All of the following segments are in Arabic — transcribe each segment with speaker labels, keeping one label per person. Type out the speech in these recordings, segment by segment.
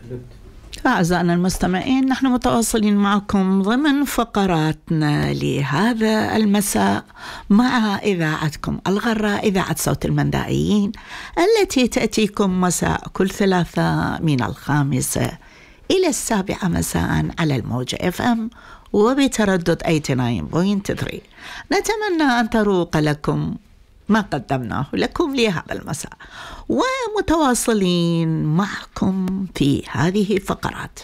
Speaker 1: أعزائنا المستمعين، نحن متواصلين معكم ضمن فقراتنا لهذا المساء مع إذاعتكم الغراء، إذاعة صوت المندائيين، التي تأتيكم مساء كل ثلاثاء من 5 إلى 7 مساء على الموجة FM وبتردد 89.3. نتمنى أن تروق لكم ما قدمناه لكم لهذا المساء، ومتواصلين معكم في هذه الفقرات.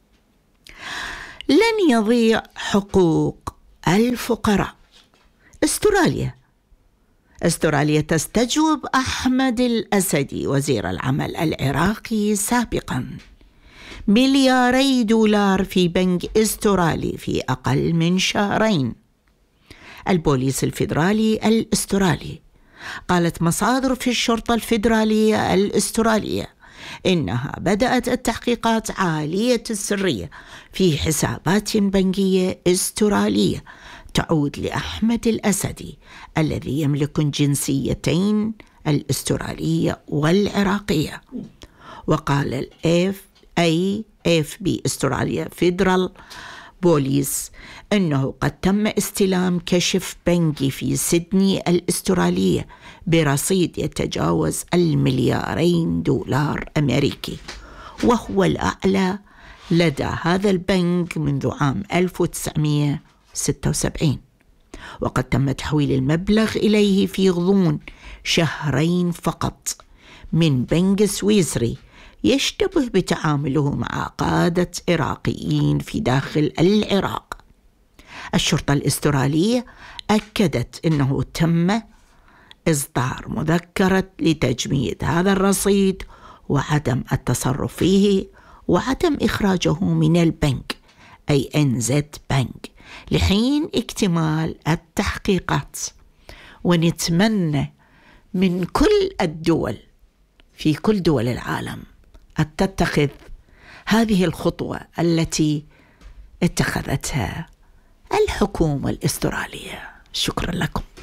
Speaker 1: لن يضيع حقوق الفقراء. استراليا تستجوب أحمد الأسدي وزير العمل العراقي سابقا $2 في بنك استرالي في أقل من شهرين. البوليس الفيدرالي الأسترالي قالت مصادر في الشرطة الفيدرالية الأسترالية إنها بدأت التحقيقات عالية السرية في حسابات بنكية أسترالية تعود لأحمد الأسدي الذي يملك الجنسيتين الأسترالية والعراقية. وقال AFB استراليا فيدرال بوليس أنه قد تم استلام كشف بنكي في سيدني الأسترالية برصيد يتجاوز $2 أمريكي، وهو الأعلى لدى هذا البنك منذ عام 1976. وقد تم تحويل المبلغ إليه في غضون 2 فقط من بنك سويسري يشتبه بتعامله مع قادة عراقيين في داخل العراق. الشرطة الأسترالية أكدت أنه تم إصدار مذكرة لتجميد هذا الرصيد وعدم التصرف فيه وعدم إخراجه من البنك أي NZ بنك لحين اكتمال التحقيقات. ونتمنى من كل الدول في كل دول العالم أن تتخذ هذه الخطوة التي اتخذتها الحكومة الأسترالية. شكرا لكم.